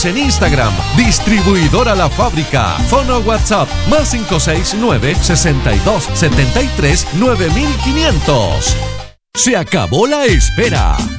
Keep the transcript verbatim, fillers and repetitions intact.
en Instagram, Distribuidora La Fábrica. Fono WhatsApp, más cinco seis nueve, sesenta y dos, setenta y tres, nueve mil quinientos. Se acabó la espera.